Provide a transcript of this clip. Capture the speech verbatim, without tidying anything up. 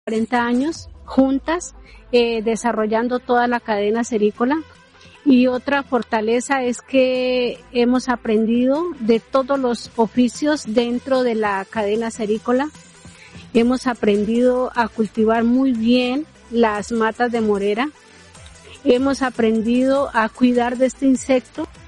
cuarenta años juntas, eh, desarrollando toda la cadena cerícola. Y otra fortaleza es que hemos aprendido de todos los oficios dentro de la cadena cerícola. Hemos aprendido a cultivar muy bien las matas de morera. Hemos aprendido a cuidar de este insecto